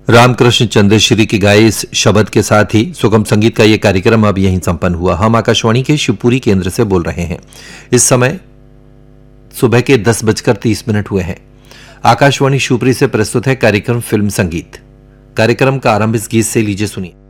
रामकृष्ण चंद्रश्री की गाए इस शब्द के साथ ही सुगम संगीत का ये कार्यक्रम अब यहीं संपन्न हुआ। हम आकाशवाणी के शिवपुरी केंद्र से बोल रहे हैं। इस समय सुबह के 10:30 हुए हैं। आकाशवाणी शिवपुरी से प्रस्तुत है कार्यक्रम फिल्म संगीत। कार्यक्रम का आरंभ इस गीत से लीजिए, सुनिए।